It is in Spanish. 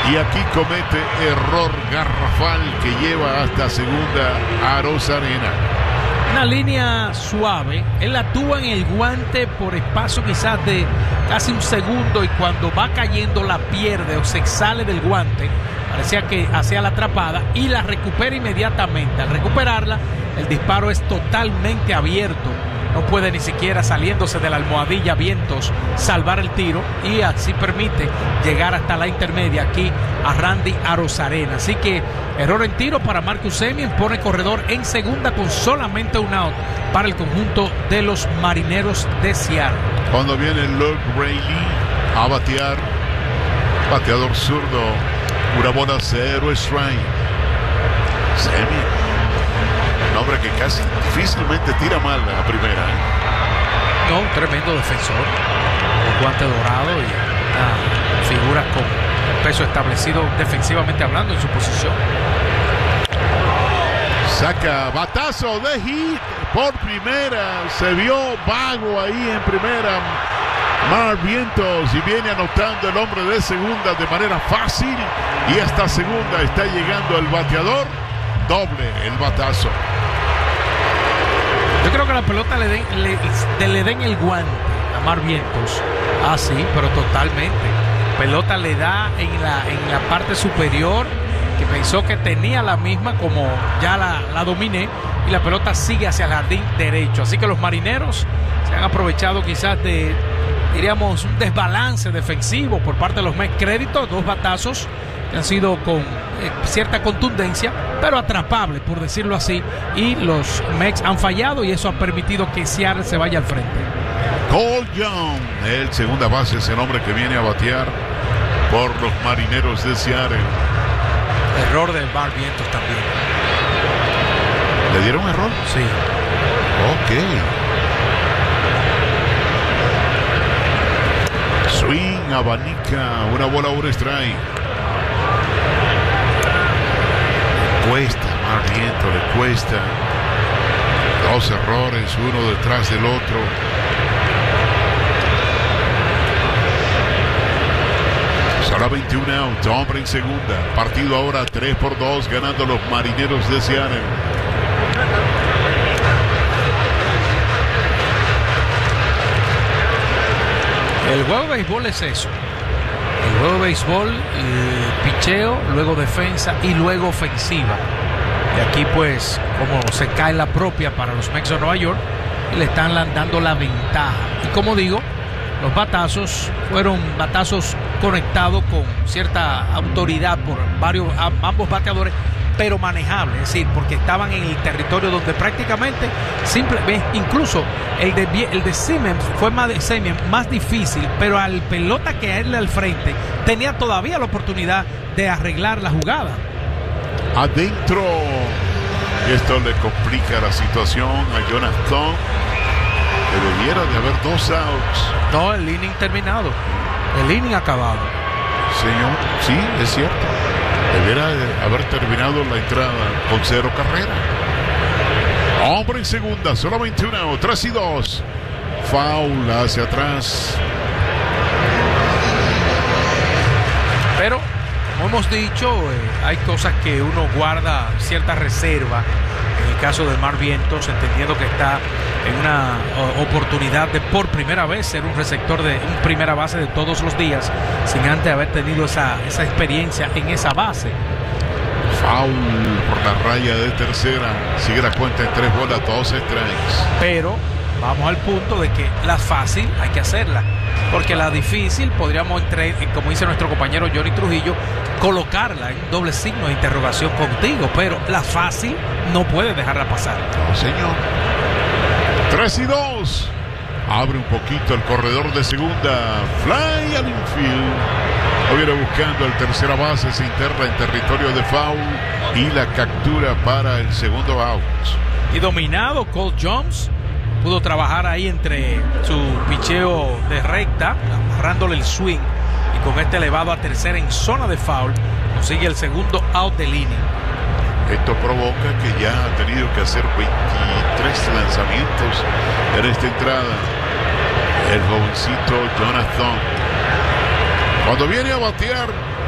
Y aquí comete error garrafal que lleva hasta segunda a Arozarena. Una línea suave, él la tuvo en el guante por espacio quizás de casi un segundo y cuando va cayendo la pierde o se sale del guante, parecía que hacía la atrapada y la recupera inmediatamente. Al recuperarla, el disparo es totalmente abierto, no puede ni siquiera saliéndose de la almohadilla vientos salvar el tiro y así permite llegar hasta la intermedia aquí a Randy Arozarena. Así que error en tiro para Marcus Semien, pone corredor en segunda con solamente un out para el conjunto de los Marineros de Seattle. Cuando viene Luke Rayleigh a batear, bateador zurdo, una bola 0 strike. Semien, un hombre que casi difícilmente tira mal a primera. No, un tremendo defensor, un guante dorado y una figura con peso establecido defensivamente hablando en su posición. Saca batazo de hit por primera, se vio vago ahí en primera Mar Vientos y viene anotando el hombre de segunda de manera fácil y hasta segunda está llegando el bateador, doble el batazo. Yo creo que la pelota le den el guante a Mar Vientos, sí, pero totalmente. Pelota le da en la parte superior, que pensó que tenía la misma, como ya la dominé, y la pelota sigue hacia el jardín derecho. Así que los Marineros se han aprovechado quizás de, diríamos, un desbalance defensivo por parte de los Mets. Crédito, 2 batazos que han sido con cierta contundencia, pero atrapables, por decirlo así, y los Mets han fallado y eso ha permitido que Seattle se vaya al frente. Cole Young, el segunda base, es el hombre que viene a batear por los Marineros de Seattle. Error de Mar Vientos también. ¿Le dieron error? Sí. Ok. Swing, abanica, una bola, un strike. Cuesta, Mar Vientos le cuesta. 2 errores, uno detrás del otro. Ahora 21 out, hombre en segunda. Partido ahora 3-2, ganando los Marineros de Seattle. El juego de béisbol es eso. El juego de béisbol, picheo, luego defensa y luego ofensiva. Y aquí pues, como se cae la propia para los Mets de Nueva York, le están dando la ventaja. Y como digo, los batazos fueron batazos conectados con cierta autoridad por ambos bateadores, pero manejables, es decir, porque estaban en el territorio donde prácticamente incluso el de Semien fue más difícil, pero al pelota que a él al frente tenía todavía la oportunidad de arreglar la jugada. Adentro, esto le complica la situación a Jonathan, que debiera de haber 2 outs. No, el inning terminado, el inning acabado. Señor, sí, es cierto. Debiera de haber terminado la entrada con 0 carrera. Hombre en segunda, solamente 1 out, 3-2. Foul hacia atrás. Pero, como hemos dicho, hay cosas que uno guarda cierta reserva. En el caso de Mar Vientos, entendiendo que está en una oportunidad de por primera vez ser un receptor de un primera base de todos los días, sin antes haber tenido esa experiencia en esa base. Foul por la raya de tercera. Sigue la cuenta en 3 bolas, 2 strikes. Pero vamos al punto de que la fácil hay que hacerla, porque la difícil podríamos, como dice nuestro compañero Johnny Trujillo, colocarla en doble signo de interrogación contigo, pero la fácil no puede dejarla pasar. No, señor. 3-2. Abre un poquito el corredor de segunda. Fly al infield. Lo viene buscando el tercera base. Se interna en territorio de foul. Y la captura para el segundo out. Y dominado Cole Jones. Pudo trabajar ahí entre su picheo de recta, agarrándole el swing. Y con este elevado a tercera en zona de foul, consigue el segundo out del inning. Esto provoca que ya ha tenido que hacer 23 lanzamientos en esta entrada. El jovencito Jonathan. Cuando viene a batear